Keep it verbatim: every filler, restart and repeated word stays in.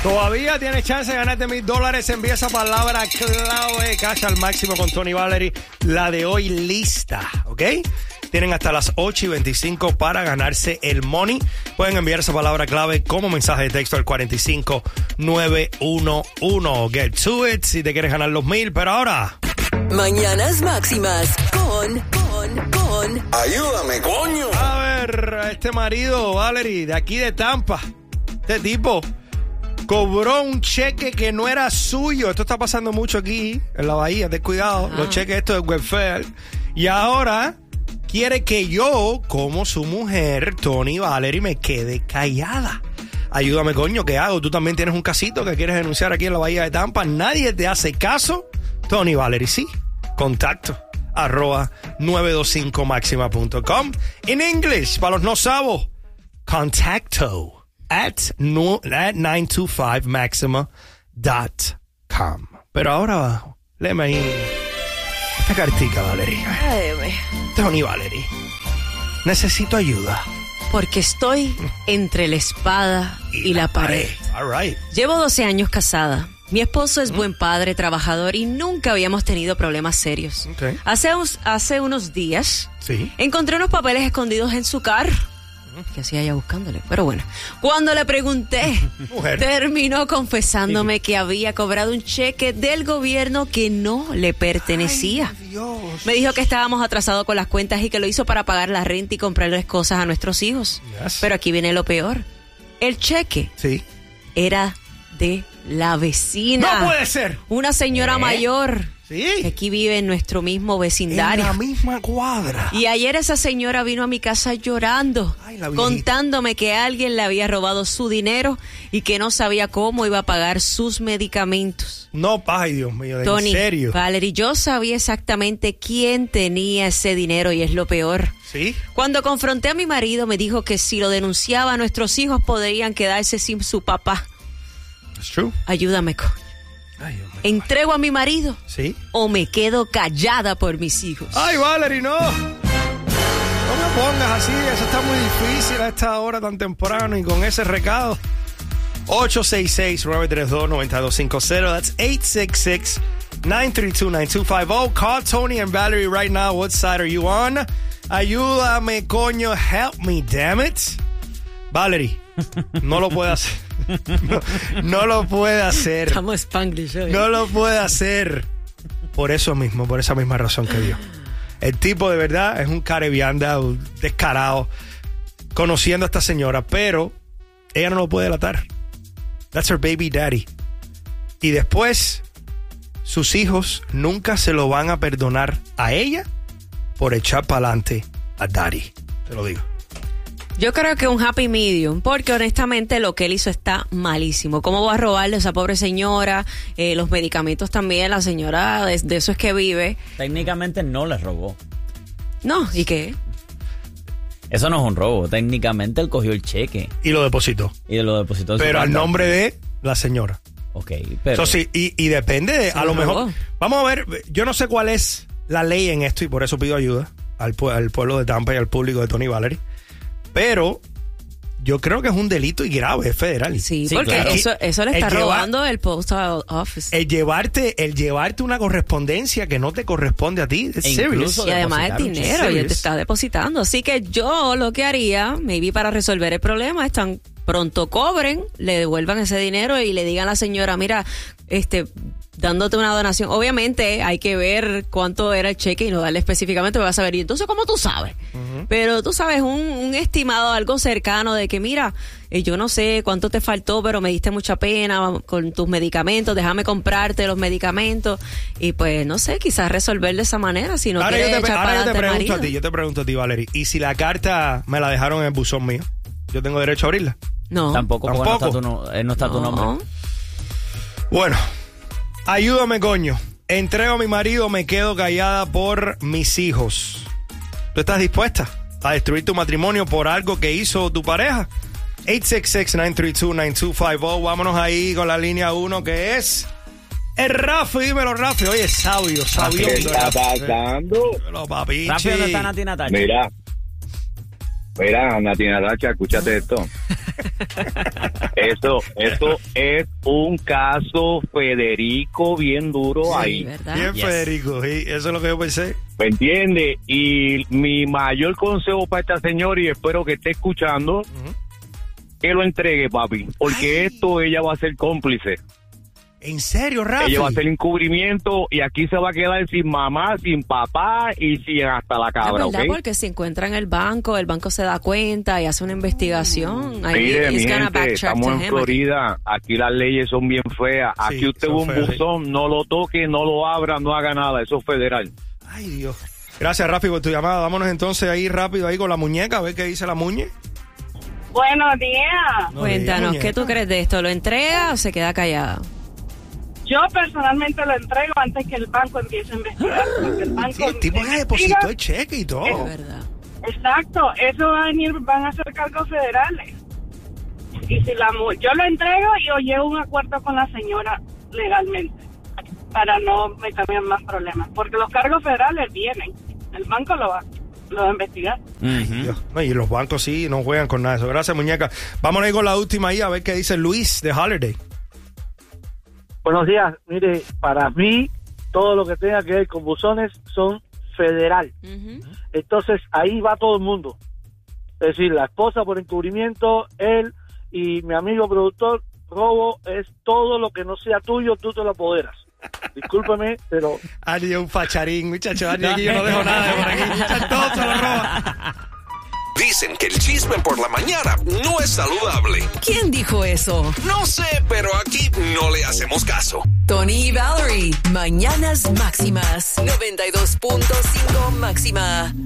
Todavía tienes chance de ganarte mil dólares. Envía esa palabra clave, cash al máximo con Tony Valery. La de hoy lista, ¿ok? Tienen hasta las ocho y veinticinco para ganarse el money. Pueden enviar esa palabra clave como mensaje de texto al cuatro cinco nueve uno uno. Get to it si te quieres ganar los mil. Pero ahora... Mañanas máximas con, con, con... Ayúdame, coño. A ver, este marido, Valery, de aquí de Tampa, este tipo... cobró un cheque que no era suyo. Esto está pasando mucho aquí en la bahía. Ten cuidado. Ah. Los cheques estos de welfare. Y ahora quiere que yo, como su mujer, Tony Valery, me quede callada. Ayúdame, coño, ¿qué hago? Tú también tienes un casito que quieres denunciar aquí en la bahía de Tampa. Nadie te hace caso. Tony Valery, sí. Contacto arroba nueve dos cinco máxima punto com. En inglés, para los no sabos, contacto at nine two five maxima dot com. Pero ahora, léeme ahí esta cartica, Valery. Ay, Tony Valery, necesito ayuda. Porque estoy entre la espada y, y la, la pared. pared. All right. Llevo doce años casada. Mi esposo es buen padre, trabajador y nunca habíamos tenido problemas serios. Okay. Hace, hace unos días sí. encontré unos papeles escondidos en su carro. ¿Qué hacía ella buscándole? Pero bueno, cuando le pregunté, Mujer. terminó confesándome que había cobrado un cheque del gobierno que no le pertenecía. Ay, Dios. Me dijo que estábamos atrasados con las cuentas y que lo hizo para pagar la renta y comprarles cosas a nuestros hijos. Yes. Pero aquí viene lo peor. El cheque sí. era de la vecina. ¡No puede ser! Una señora ¿Eh? mayor. Sí. Que aquí vive en nuestro mismo vecindario. En la misma cuadra. Y ayer esa señora vino a mi casa llorando, Ay, la contándome que alguien le había robado su dinero y que no sabía cómo iba a pagar sus medicamentos. No, ay, Dios mío, ¿en Tony, serio? Valery, yo sabía exactamente quién tenía ese dinero y es lo peor. ¿Sí? Cuando confronté a mi marido me dijo que si lo denunciaba nuestros hijos podrían quedarse sin su papá. That's true. Ayúdame, coño. Ay, Dios mío. ¿Entrego a mi marido? ¿Sí? ¿O me quedo callada por mis hijos? Ay, Valery, no. No me pongas así, eso está muy difícil a esta hora tan temprano y con ese recado. ocho seis seis, nueve tres dos, nueve dos cinco cero. That's eight six six, nine three two, nine two five zero. Call Tony and Valery right now. What side are you on? Ayúdame, coño. Help me, damn it. Valery, no lo puede hacer. No, no lo puede hacer. Estamos Spanglish hoy. No lo puede hacer. Por eso mismo, por esa misma razón que dio. El tipo de verdad es un carevianda, un descarado, conociendo a esta señora, pero ella no lo puede delatar. That's her baby daddy. Y después, sus hijos nunca se lo van a perdonar a ella por echar para adelante a daddy. Te lo digo. Yo creo que un happy medium, porque honestamente lo que él hizo está malísimo. ¿Cómo va a robarle a esa pobre señora? Eh, los medicamentos también, la señora de, de eso es que vive. Técnicamente no le robó. No, ¿y qué? Eso no es un robo. Técnicamente él cogió el cheque. Y lo depositó. Y lo depositó en su Pero al cuenta. nombre de la señora. Ok, pero... Eso sí, y, y depende de, a lo mejor... Vamos a ver, yo no sé cuál es la ley en esto y por eso pido ayuda al, al pueblo de Tampa y al público de Tony Valery. Pero yo creo que es un delito y grave, es federal. Sí, Sí, porque claro. eso, eso le está El llevar- robando el postal office. El llevarte, el llevarte una correspondencia que no te corresponde a ti, es E serious. incluso Y además es depositaron dinero, cheques. y él te está depositando. Así que yo lo que haría, maybe para resolver el problema, es tan pronto cobren, le devuelvan ese dinero y le digan a la señora, mira, este, dándote una donación. Obviamente hay que ver cuánto era el cheque y no darle específicamente, me vas a ver. Y entonces, ¿cómo tú sabes? Uh-huh. Pero tú sabes, un, un estimado, algo cercano de que, mira, eh, yo no sé cuánto te faltó, pero me diste mucha pena con tus medicamentos, déjame comprarte los medicamentos. Y pues, no sé, quizás resolver de esa manera, si no ahora quieres yo te, echar ahora para yo te adelante pregunto el a ti, marido. yo te pregunto a ti, Valery, ¿y si la carta me la dejaron en el buzón mío? ¿Yo tengo derecho a abrirla? No. Tampoco, porque Tampoco. No, está tu, no, eh, no está tu No. nombre. Bueno, ayúdame, coño. Entrego a mi marido, me quedo callada por mis hijos. ¿Tú estás dispuesta a destruir tu matrimonio por algo que hizo tu pareja? eight six six, nine three two, nine two five zero. Vámonos ahí con la línea uno que es el Rafi. Dímelo, Rafi. Oye, sabio, sabio. ¿Qué está pasando? Dímelo, papichi. Rápido, ¿dónde está Nati Natacha? Mira, Mira, Natina Racha, escúchate esto. Eso, eso es un caso Federico bien duro Sí, ahí. ¿verdad? Bien, Yes. Federico, sí, eso es lo que yo pensé. ¿Me entiendes? Y mi mayor consejo para esta señora, y espero que esté escuchando, que lo entregue, papi. Porque Ay. esto ella va a ser cómplice. ¿En serio, Rafi? Ella va a hacer encubrimiento y aquí se va a quedar sin mamá, sin papá y sin hasta la Es cabra, verdad, ¿ok? porque si encuentra en el banco, el banco se da cuenta y hace una investigación. Ahí Mire, mi it's gonna gente, backtrack estamos to en him. Florida, aquí las leyes son bien feas. Aquí Sí, usted son ve un feas, sí. buzón, no lo toque, no lo abra, no haga nada, eso es federal. Ay, Dios. Gracias, Rafi, por tu llamada. Vámonos entonces ahí rápido ahí con la muñeca, a ver qué dice la muñe. Buenos días. No, Cuéntanos, diga, ¿qué tú muñeca. crees de esto? ¿Lo entrega o se queda callada? Yo personalmente lo entrego antes que el banco empiece a investigar. Porque el banco Sí, el tipo que investiga- depositó el cheque y todo. Es verdad. Exacto, eso va a venir, van a ser cargos federales. Y si la mu- yo lo entrego y yo llevo un acuerdo con la señora legalmente para no meterme en más problemas, porque los cargos federales vienen, el banco lo va, lo va a investigar. Ujú. Dios. No, y los bancos sí no juegan con nada de eso. Gracias, muñeca. Vámonos ahí con la última ahí a ver qué dice Luis de Holiday. Buenos días. Mire, para mí, todo lo que tenga que ver con buzones son federal. Ujú. Entonces, ahí va todo el mundo. Es decir, la esposa por encubrimiento, él y mi amigo productor, robo es todo lo que no sea tuyo, tú te lo apoderas. Discúlpeme, pero Ani es un facharín, muchacho. Ani aquí yo no dejo nada de por aquí. Muchacho, todo se lo roba. Dicen que el chisme por la mañana no es saludable. ¿Quién dijo eso? No sé, pero aquí no le hacemos caso. Tony y Valerie, Mañanas Máximas, noventa y dos punto cinco máxima.